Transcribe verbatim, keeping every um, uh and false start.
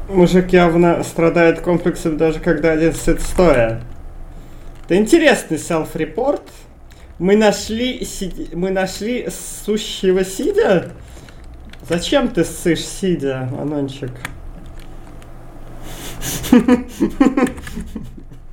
Мужик явно страдает комплексом, даже когда один сыт стоя. Это интересный селф-репорт. Мы нашли, сиди... мы нашли сущего сидя? Зачем ты ссышь сидя, Анончик?